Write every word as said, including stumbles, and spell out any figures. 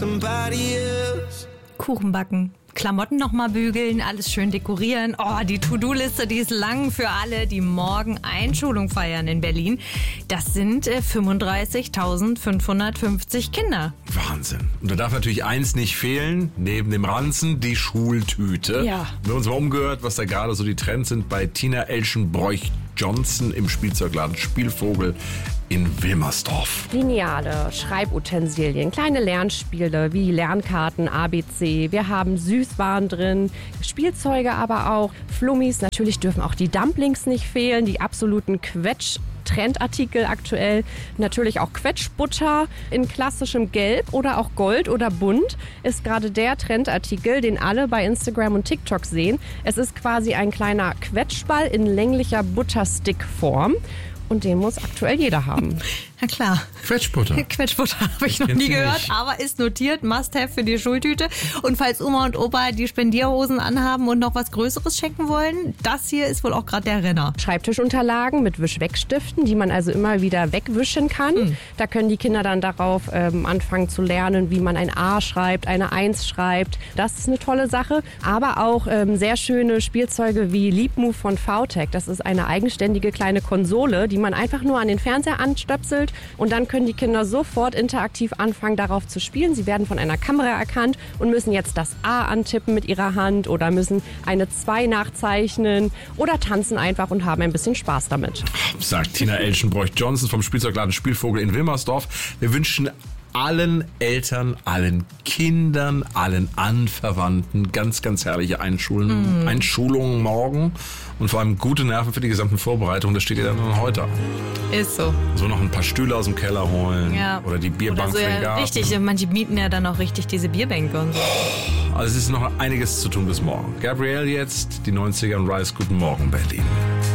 somebody else. Kuchen backen, Klamotten nochmal bügeln, alles schön dekorieren. Oh, die To-Do-Liste, die ist lang für alle, die morgen Einschulung feiern in Berlin. Das sind äh, fünfunddreißigtausendfünfhundertfünfzig Kinder. Wahnsinn. Und da darf natürlich eins nicht fehlen, neben dem Ranzen, die Schultüte. Ja. Wir haben uns mal umgehört, was da gerade so die Trends sind bei Tina Elschenbroich-Johnson im Spielzeugladen Spielvogel in Wilmersdorf. Lineale, Schreibutensilien, kleine Lernspiele wie Lernkarten, A B C. Wir haben Süßwaren drin, Spielzeuge aber auch, Flummis. Natürlich dürfen auch die Dumplings nicht fehlen, die absoluten Quetsch. Trendartikel aktuell. Natürlich auch Quetschbutter in klassischem Gelb oder auch Gold oder bunt ist gerade der Trendartikel, den alle bei Instagram und TikTok sehen. Es ist quasi ein kleiner Quetschball in länglicher Butterstick-Form. Und den muss aktuell jeder haben. Ja klar. Quetschbutter. Quetschbutter habe ich noch Kennst nie du gehört, nicht? aber ist notiert, Must-have für die Schultüte. Und falls Oma und Opa die Spendierhosen anhaben und noch was Größeres schenken wollen, das hier ist wohl auch gerade der Renner. Schreibtischunterlagen mit Wischwegstiften, die man also immer wieder wegwischen kann. Mhm. Da können die Kinder dann darauf ähm, anfangen zu lernen, wie man ein A schreibt, eine Eins schreibt. Das ist eine tolle Sache. Aber auch ähm, sehr schöne Spielzeuge wie Leapmove von V Tech. Das ist eine eigenständige kleine Konsole, die man einfach nur an den Fernseher anstöpselt und dann können die Kinder sofort interaktiv anfangen, darauf zu spielen. Sie werden von einer Kamera erkannt und müssen jetzt das A antippen mit ihrer Hand oder müssen eine zwei nachzeichnen oder tanzen einfach und haben ein bisschen Spaß damit. Sagt Tina Elschenbroich-Johnson vom Spielzeugladen Spielvogel in Wilmersdorf. Wir wünschen allen Eltern, allen Kindern, allen Anverwandten ganz, ganz herrliche Einschulen, mm. Einschulungen morgen und vor allem gute Nerven für die gesamten Vorbereitungen. Das steht ja dann heute an. Ist so. So noch ein paar Stühle aus dem Keller holen Ja. oder die Bierbank Oder so, für den ja, Garten. richtig, manche mieten ja dann auch richtig diese Bierbänke und so. Also es ist noch einiges zu tun bis morgen. Gabrielle jetzt, die neunziger und Rise, guten Morgen Berlin.